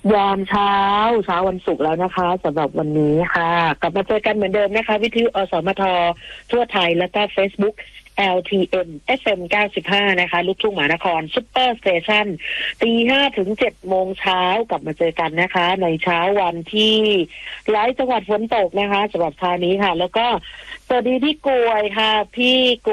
ยามเช้าวันศุกร์แล้วนะคะสำหรับวันนี้ค่ะกลับมาเจอกันเหมือนเดิมนะคะวิทยุอสมททั่วไทยแล้วก็ Facebook LTM FM 95นะคะลูกทุ่งมหานครซุปเปอร์สเตชัน5:00 ถึง 7:00 เช้ากลับมาเจอกันนะคะในเช้าวันที่หลายจังหวัดฝนตกนะคะสำหรับคราวนี้ค่ะแล้วก็สวัสดีพี่กวยค่ะพี่